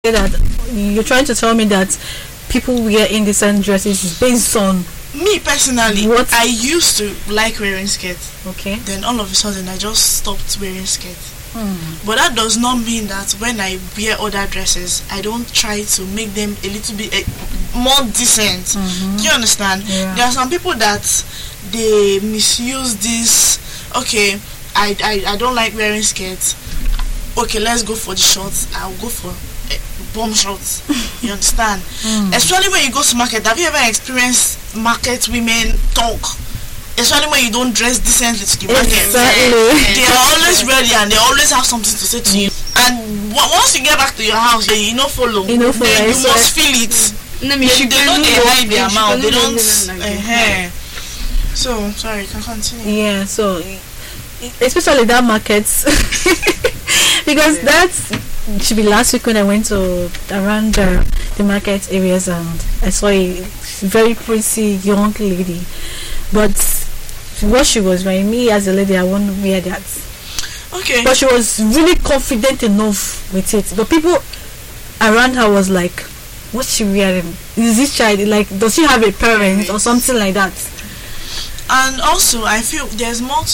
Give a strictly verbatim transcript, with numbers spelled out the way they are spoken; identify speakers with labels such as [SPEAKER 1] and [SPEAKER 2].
[SPEAKER 1] that you're trying to tell me that people wear indecent dresses based on
[SPEAKER 2] me personally.
[SPEAKER 1] What?
[SPEAKER 2] I used to like wearing skirts.
[SPEAKER 1] Okay.
[SPEAKER 2] Then all of a sudden I just stopped wearing skirts.
[SPEAKER 1] Hmm.
[SPEAKER 2] But that does not mean that when I wear other dresses, I don't try to make them a little bit uh, more decent.
[SPEAKER 1] Mm-hmm.
[SPEAKER 2] Do you understand?
[SPEAKER 1] Yeah.
[SPEAKER 2] There are some people that they misuse this. Okay, I, I, I don't like wearing skirts. Okay, let's go for the shorts. I'll go for uh, bomb shorts. You understand?
[SPEAKER 1] Mm.
[SPEAKER 2] Especially when you go to market. Have you ever experienced market women talk? Especially when you don't dress decently to the market.
[SPEAKER 1] Exactly.
[SPEAKER 2] They are always ready and they always have something to say to you. And w- once you get back to your house, they you know follow.
[SPEAKER 1] You know follow,
[SPEAKER 2] Then you
[SPEAKER 1] so
[SPEAKER 2] must feel it.
[SPEAKER 3] No,
[SPEAKER 2] They, they know they hide their mouth. They don't.
[SPEAKER 3] Like
[SPEAKER 2] Uh-huh. So sorry, can continue.
[SPEAKER 1] Yeah, so especially that market because
[SPEAKER 3] Yeah.
[SPEAKER 1] that's should be last week when I went to around uh, the market areas and I saw a very pretty young lady, but what she was wearing, me as a lady, I won't wear that.
[SPEAKER 2] Okay.
[SPEAKER 1] But she was really confident enough with it. But people around her was like, "What's she wearing? Is this child like? Does she have a parent or something like that?"
[SPEAKER 2] And also, I feel there's more